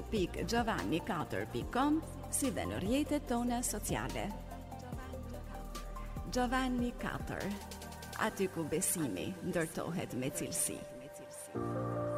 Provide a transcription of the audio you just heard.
www.giovanni4.com si dhe në rrjetet tona sociale. Giovanni 4, aty ku besimi ndërtohet me cilësi.